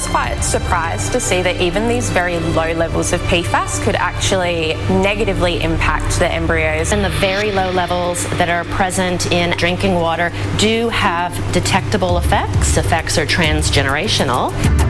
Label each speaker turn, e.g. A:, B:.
A: was quite surprised to see that even these very low levels of PFAS could actually negatively impact the embryos.
B: And the very low levels that are present in drinking water do have detectable effects. Effects are transgenerational.